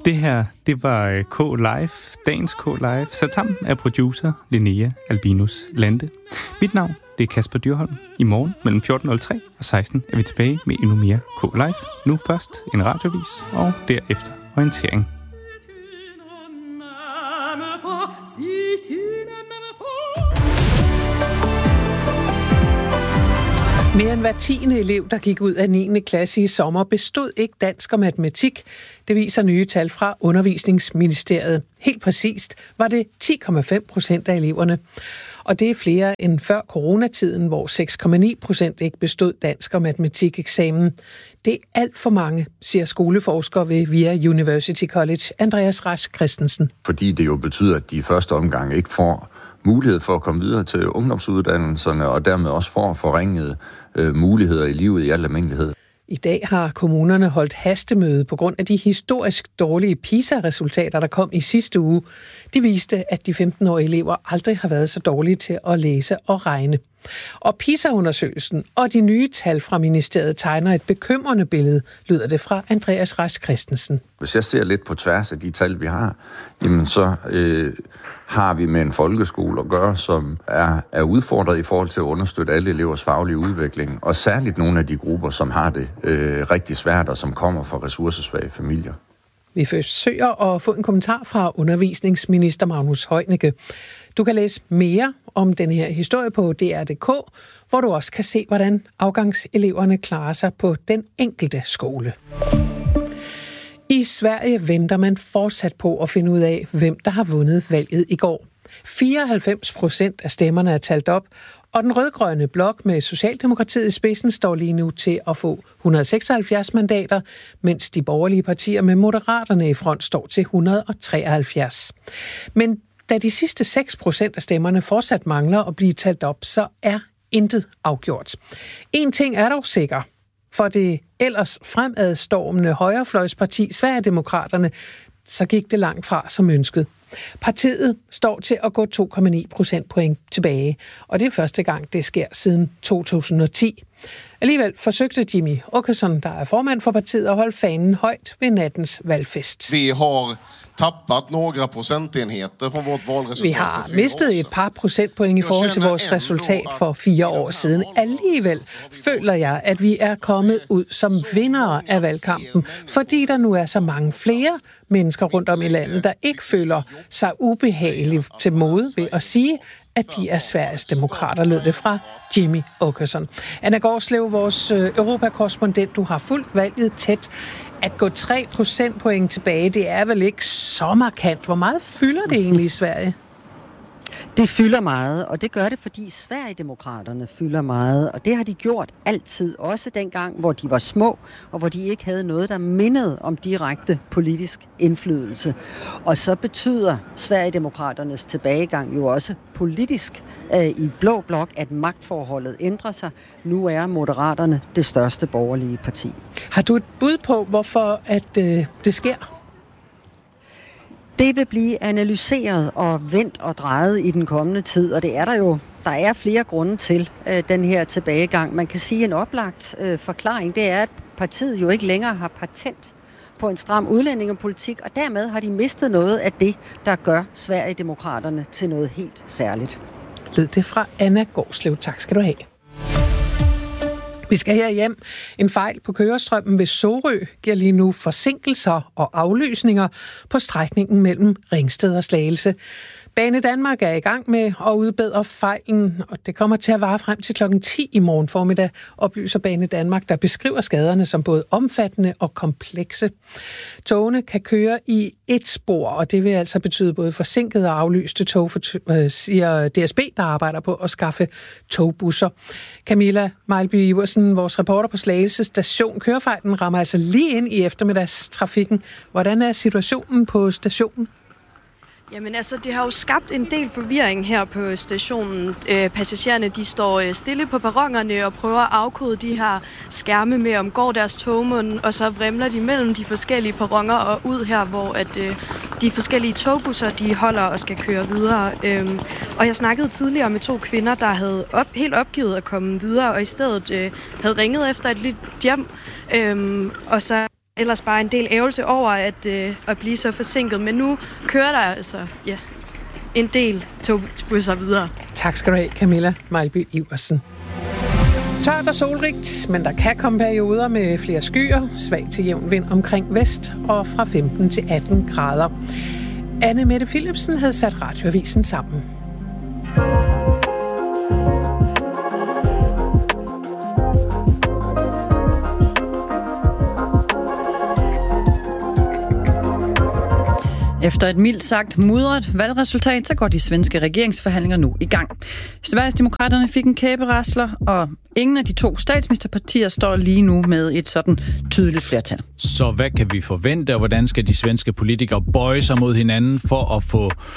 Det her, det var K-Live, dagens K-Live, sat sammen af producer Linnea Albinus Lande. Mit navn, det er Kasper Dyrholm. I morgen mellem 14.03 og 16 er vi tilbage med endnu mere K-Live. Nu først en radiovis, og derefter orientering. Mere end hver 10. elev, der gik ud af 9. klasse i sommer, bestod ikke dansk og matematik. Det viser nye tal fra Undervisningsministeriet. Helt præcist var det 10,5% af eleverne. Og det er flere end før coronatiden, hvor 6,9% ikke bestod dansk og matematikeksamen. Det er alt for mange, siger skoleforsker ved VIA University College, Andreas Rasch Christensen. Fordi det jo betyder, at de i første omgang ikke får mulighed for at komme videre til ungdomsuddannelserne, og dermed også får forringede muligheder i livet i al almindelighed. I dag har kommunerne holdt hastemøde på grund af de historisk dårlige PISA-resultater, der kom i sidste uge. De viste, at de 15-årige elever aldrig har været så dårlige til at læse og regne. Og PISA-undersøgelsen og de nye tal fra ministeriet tegner et bekymrende billede, lyder det fra Andreas Rasch Christensen. Hvis jeg ser lidt på tværs af de tal, vi har, jamen så har vi med en folkeskole at gøre, som er udfordret i forhold til at understøtte alle elevers faglige udvikling, og særligt nogle af de grupper, som har det rigtig svært, og som kommer fra ressourcesvage familier. Vi forsøger at få en kommentar fra undervisningsminister Magnus Heunicke. Du kan læse mere om den her historie på dr.dk, hvor du også kan se, hvordan afgangseleverne klarer sig på den enkelte skole. I Sverige venter man fortsat på at finde ud af, hvem der har vundet valget i går. 94% af stemmerne er talt op, og den rødgrønne blok med Socialdemokratiet i spidsen står lige nu til at få 176 mandater, mens de borgerlige partier med Moderaterne i front står til 173. Men da de sidste 6% af stemmerne fortsat mangler at blive talt op, så er intet afgjort. En ting er dog sikker. For det ellers fremadstormende højrefløjsparti Sverigedemokraterne, så gik det langt fra som ønsket. Partiet står til at gå 2,9 procentpoint tilbage, og det er første gang, det sker siden 2010. Alligevel forsøgte Jimmie Åkesson, der er formand for partiet, at holde fanen højt ved nattens valgfest. Vi har tappat några procentenheter från vårt valresultat. Vi har mistet et par procentpoint i forhold til vores resultat for 4 år siden. Alligevel føler jeg, at vi er kommet ud som vindere af valgkampen, fordi der nu er så mange flere mennesker rundt om i landet, der ikke føler sig ubehageligt til mode ved at sige, at de er Sveriges demokrater, lød det fra Jimmie Åkesson. Anna Gårdslev, vores europakorrespondent, du har fulgt valget tæt. At gå 3 procentpoint tilbage, det er vel ikke så markant. Hvor meget fylder det egentlig i Sverige? Det fylder meget, og det gør det, fordi Sverigedemokraterne fylder meget, og det har de gjort altid, også dengang, hvor de var små, og hvor de ikke havde noget, der mindede om direkte politisk indflydelse. Og så betyder Sverigedemokraternes tilbagegang jo også politisk i blå blok, at magtforholdet ændrer sig. Nu er Moderaterne det største borgerlige parti. Har du et bud på, hvorfor at det sker? Det vil blive analyseret og vendt og drejet i den kommende tid, og det er der jo. Der er flere grunde til den her tilbagegang. Man kan sige, en oplagt forklaring, det er, at partiet jo ikke længere har patent på en stram udlændingepolitik, og dermed har de mistet noget af det, der gør Sverigedemokraterne til noget helt særligt. Lød det fra Anna Gårdslev. Tak skal du have. Vi skal her hjem. En fejl på kørestrømmen ved Sorø giver lige nu forsinkelser og aflysninger på strækningen mellem Ringsted og Slagelse. Banedanmark er i gang med at udbedre fejlen, og det kommer til at vare frem til klokken 10 i morgen formiddag, oplyser Banedanmark, der beskriver skaderne som både omfattende og komplekse. Togene kan køre i et spor, og det vil altså betyde både forsinkede og aflyste tog, siger DSB, der arbejder på at skaffe togbusser. Camilla Mejlby Iversen, vores reporter på Slagelse station. Kørefejlen rammer altså lige ind i eftermiddagstrafikken. Hvordan er situationen på stationen? Jamen altså, det har jo skabt en del forvirring her på stationen. Passagererne, de står stille på perronerne og prøver at afkode de her skærme med, om går deres togmund, og så vrimler de mellem de forskellige perroner og ud her, hvor at de forskellige togbusser, de holder og skal køre videre. Og jeg snakkede tidligere med 2 kvinder, der havde helt opgivet at komme videre, og i stedet havde ringet efter et lille hjem, og så ellers bare en del ærgelse over at blive så forsinket. Men nu kører der altså en del togbusser videre. Tak skal du have, Camilla Mejlby Iversen. Tørt og solrigt, men der kan komme perioder med flere skyer, svag til jævn vind omkring vest og fra 15 til 18 grader. Anne Mette Philipsen havde sat Radioavisen sammen. Efter et mildt sagt mudret valgresultat, så går de svenske regeringsforhandlinger nu i gang. Sverigesdemokraterne fik en kæberasler, og ingen af de to statsministerpartier står lige nu med et sådan tydeligt flertal. Så hvad kan vi forvente, og hvordan skal de svenske politikere bøje sig mod hinanden for at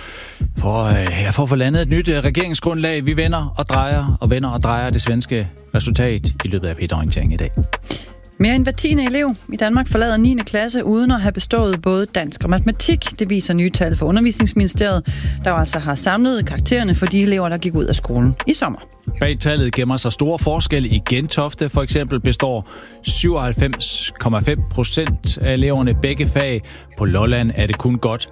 få landet et nyt regeringsgrundlag? Vi vender og drejer det svenske resultat i løbet af P1-orienteringen i dag. Mere end hver 10. elev i Danmark forlader 9. klasse uden at have bestået både dansk og matematik. Det viser nye tal fra Undervisningsministeriet, der altså har samlet karaktererne for de elever, der gik ud af skolen i sommer. Bag tallet gemmer sig store forskelle. I Gentofte for eksempel består 97,5% af eleverne begge fag. På Lolland er det kun godt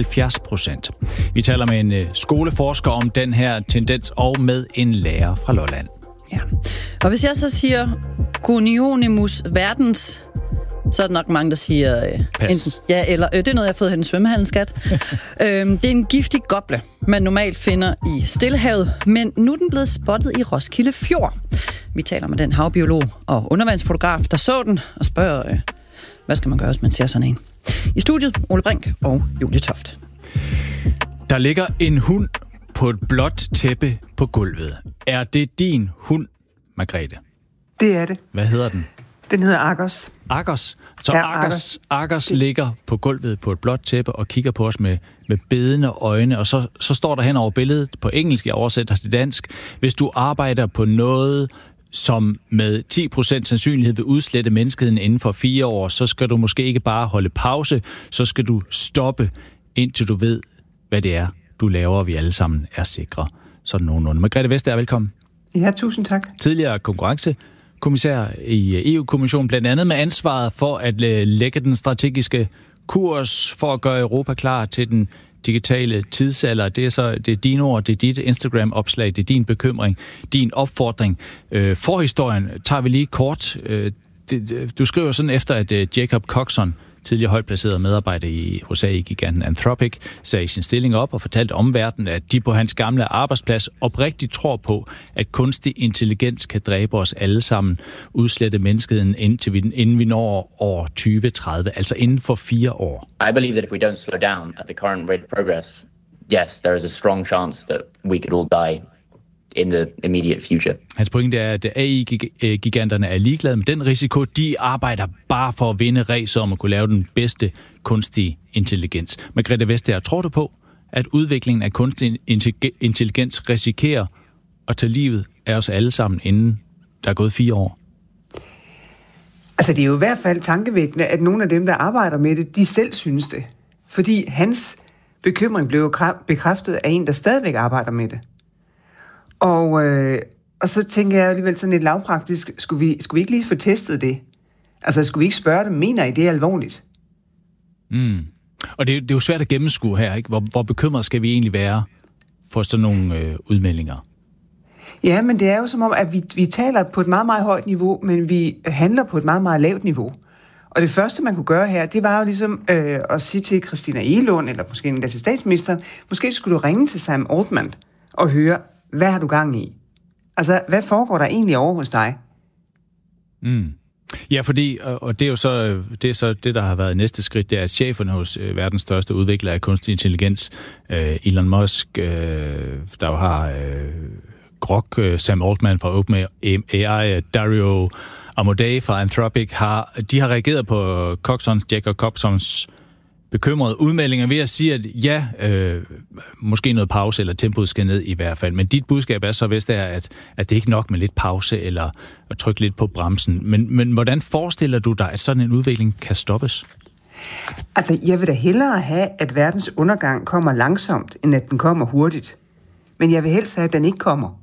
70%. Vi taler med en skoleforsker om den her tendens og med en lærer fra Lolland. Ja. Og hvis jeg så siger Gonionimus verdens, så er der nok mange, der siger enten, eller det er noget, jeg har fået hen i svømmehallen, skat. Det er en giftig goble, man normalt finder i Stillehavet, men nu er den blevet spottet i Roskilde Fjord. Vi taler med den havbiolog og undervandsfotograf, der så den, og spørger, hvad skal man gøre, hvis man ser sådan en? I studiet, Ole Brink og Julie Toft. Der ligger en hund på et blåt tæppe på gulvet. Er det din hund, Margrethe? Det er det. Hvad hedder den? Den hedder Argos. Argos? Så ja, Argos ligger på gulvet på et blåt tæppe og kigger på os med bedende øjne, og så står der hen over billedet på engelsk, jeg oversætter til dansk. Hvis du arbejder på noget, som med 10% sandsynlighed vil udslette menneskeheden inden for 4 år, så skal du måske ikke bare holde pause, så skal du stoppe, indtil du ved, hvad det er, du laver, og vi alle sammen er sikre. Sådan nogenlunde. Margrethe Vestager, velkommen. Ja, tusind tak. Tidligere konkurrencekommissær i EU-kommissionen, blandt andet med ansvaret for at lægge den strategiske kurs for at gøre Europa klar til den digitale tidsalder. Det er dine ord, det er dit Instagram-opslag, det er din bekymring, din opfordring. Forhistorien tager vi lige kort. Du skriver sådan efter, at Jacob Coxon, tidligere højt placeret medarbejder hos AI-giganten Anthropic, sagde sin stilling op og fortalte omverdenen, at de på hans gamle arbejdsplads oprigtigt tror på, at kunstig intelligens kan dræbe os alle sammen, udslette menneskeheden, inden vi når år 2030, altså inden for 4 år. I believe that if we don't slow down at the current rate of progress, yes, there is a strong chance that we could all die in the immediate future. Hans pointe er, at AI-giganterne er ligeglade med den risiko. De arbejder bare for at vinde ræset om at kunne lave den bedste kunstige intelligens. Margrethe Vestager, tror du på, at udviklingen af kunstig intelligens risikerer at tage livet af os alle sammen, inden der er gået 4 år? Altså, det er jo i hvert fald tankevækkende, at nogle af dem, der arbejder med det, de selv synes det. Fordi hans bekymring blev bekræftet af en, der stadigvæk arbejder med det. Og så tænker jeg alligevel sådan lidt lavpraktisk, skulle vi ikke lige få testet det? Altså, skulle vi ikke spørge dem, mener I det er alvorligt? Og det er jo svært at gennemskue her, ikke? Hvor bekymret skal vi egentlig være for sådan nogle udmeldinger? Ja, men det er jo som om, at vi taler på et meget, meget højt niveau, men vi handler på et meget, meget lavt niveau. Og det første, man kunne gøre her, det var jo ligesom at sige til Christina Egelund, eller måske endda til statsministeren, måske skulle du ringe til Sam Altman og høre, hvad har du gang i? Altså, hvad foregår der egentlig over hos dig? Ja, fordi, og det er jo så det, der har været næste skridt, det er, at cheferne hos verdens største udvikler af kunstig intelligens, Elon Musk, der jo har Grok, Sam Altman fra OpenAI, Dario Amodei fra Anthropic, de har reageret på Jacob Coxons bekymrede udmeldinger ved at sige, at ja, måske noget pause, eller tempoet skal ned i hvert fald. Men dit budskab er så vist at det ikke nok med lidt pause, eller at trykke lidt på bremsen. Men hvordan forestiller du dig, at sådan en udvikling kan stoppes? Altså, jeg vil da hellere have, at verdens undergang kommer langsomt, end at den kommer hurtigt. Men jeg vil helst have, at den ikke kommer.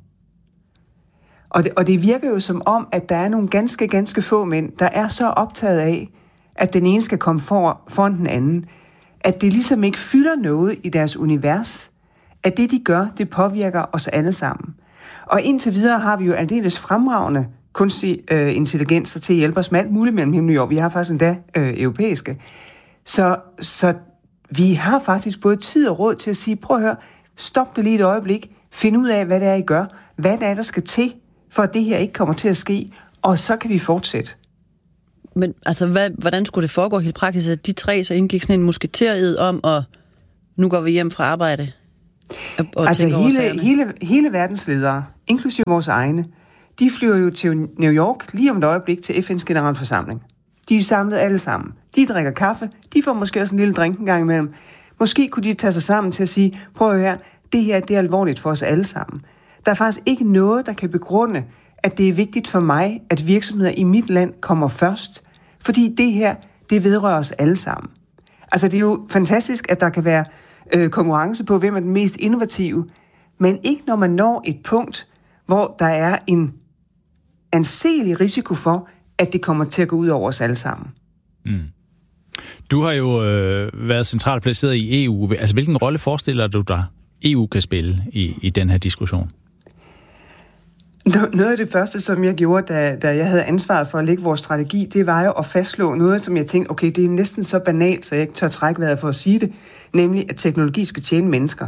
Og det virker jo som om, at der er nogle ganske, ganske få mænd, der er så optaget af, at den ene skal komme foran den anden. At det ligesom ikke fylder noget i deres univers. At det, de gør, det påvirker os alle sammen. Og indtil videre har vi jo aldeles fremragende kunstig intelligenser til at hjælpe os med alt muligt mellem himmel og jord. Vi har faktisk endda europæiske. Så vi har faktisk både tid og råd til at sige, prøv at høre, stop det lige et øjeblik, find ud af, hvad det er, I gør, hvad det er, der skal til, for at det her ikke kommer til at ske, og så kan vi fortsætte. Men altså, hvordan skulle det foregå helt praktisk, at de tre så indgik sådan en musketered om, og nu går vi hjem fra arbejde? Og altså hele verdens ledere, inklusive vores egne, de flyver jo til New York lige om et øjeblik til FN's generalforsamling. De er samlet alle sammen. De drikker kaffe, de får måske også en lille drink en gang imellem. Måske kunne de tage sig sammen til at sige, prøv at høre, det her det er alvorligt for os alle sammen. Der er faktisk ikke noget, der kan begrunde, at det er vigtigt for mig, at virksomheder i mit land kommer først. Fordi det her, det vedrører os alle sammen. Altså det er jo fantastisk, at der kan være konkurrence på, hvem er den mest innovative, men ikke når man når et punkt, hvor der er en anselig risiko for, at det kommer til at gå ud over os alle sammen. Mm. Du har jo været centralt placeret i EU. Altså, hvilken rolle forestiller du dig, EU kan spille i den her diskussion? Noget af det første, som jeg gjorde, da jeg havde ansvaret for at lægge vores strategi, det var jo at fastslå noget, som jeg tænkte, okay, det er næsten så banalt, så jeg ikke tør trække vejret for at sige det, nemlig at teknologi skal tjene mennesker.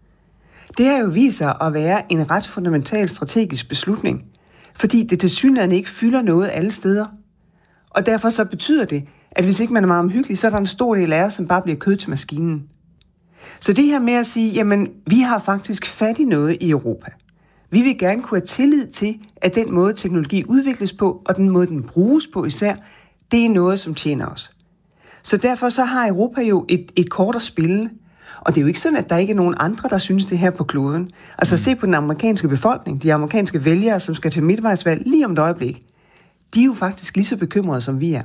Det har jo vist sig at være en ret fundamental strategisk beslutning, fordi det tilsyneladende ikke fylder noget alle steder. Og derfor så betyder det, at hvis ikke man er meget omhyggelig, så er der en stor del af jer, som bare bliver kød til maskinen. Så det her med at sige, jamen, vi har faktisk fat i noget i Europa. Vi vil gerne kunne have tillid til, at den måde teknologi udvikles på, og den måde den bruges på især, det er noget, som tjener os. Så derfor så har Europa jo et kort at spille. Og det er jo ikke sådan, at der ikke er nogen andre, der synes det her på kloden. Altså se på den amerikanske befolkning, de amerikanske vælgere, som skal til midtvejsvalg lige om et øjeblik. De er jo faktisk lige så bekymrede, som vi er.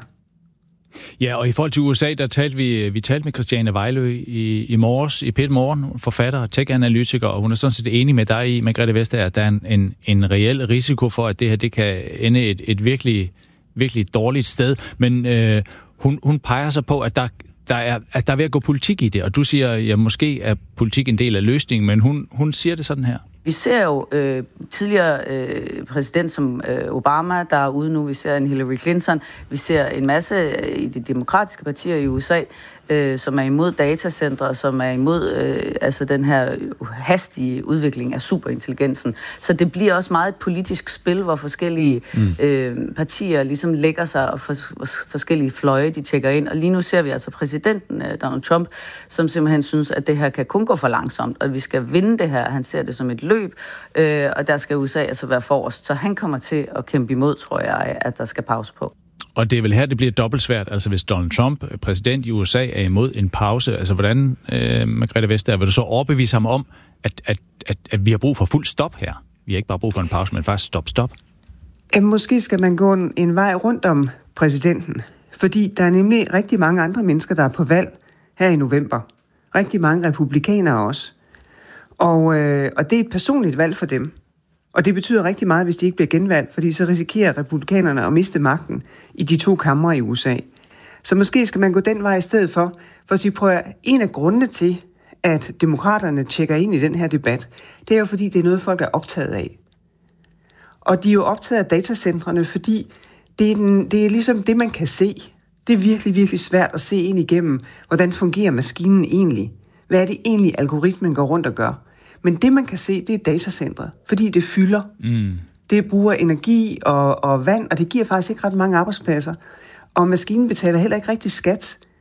Ja, og i forhold til USA, der talte vi talte med Christiane Vejlø i morges, i P1 Morgen, forfatter og tech-analytiker, og hun er sådan set enig med dig i, Margrethe Vestager, at der er en reel risiko for, at det her det kan ende et virkelig, virkelig dårligt sted. Men hun peger sig på, at der er ved at gå politik i det, og du siger, ja, måske er politik en del af løsningen, men hun siger det sådan her. Vi ser jo tidligere præsident som Obama, der er ude nu. Vi ser en Hillary Clinton. Vi ser en masse i de demokratiske partier i USA, som er imod datacentre, som er imod altså den her hastige udvikling af superintelligensen. Så det bliver også meget et politisk spil, hvor forskellige partier ligesom lægger sig, og forskellige fløje, de tjekker ind. Og lige nu ser vi altså præsidenten, Donald Trump, som simpelthen synes, at det her kan kun gå for langsomt, og at vi skal vinde det her. Han ser det som et løb, og der skal USA altså være forrest. Så han kommer til at kæmpe imod, tror jeg, at der skal pause på. Og det er vel her, det bliver dobbelt svært. Altså hvis Donald Trump, præsident i USA, er imod en pause, altså hvordan, Margrethe Vestager, vil du så overbevise ham om, at vi har brug for fuld stop her? Vi har ikke bare brug for en pause, men faktisk stop. Måske skal man gå en vej rundt om præsidenten, fordi der er nemlig rigtig mange andre mennesker, der er på valg her i november. Rigtig mange republikanere også. Og det er et personligt valg for dem. Og det betyder rigtig meget, hvis de ikke bliver genvalgt, fordi så risikerer republikanerne at miste magten i de 2 kamre i USA. Så måske skal man gå den vej i stedet for at sige, prøv at en af grundene til, at demokraterne tjekker ind i den her debat, det er jo fordi, det er noget, folk er optaget af. Og de er jo optaget af datacentrene, fordi det er ligesom det, man kan se. Det er virkelig, virkelig svært at se ind igennem, hvordan fungerer maskinen egentlig. Hvad er det egentlig, algoritmen går rundt og gør? Men det, man kan se, det er datacentret, fordi det fylder. Det bruger energi og vand, og det giver faktisk ikke ret mange arbejdspladser. Og maskinen betaler heller ikke rigtig skat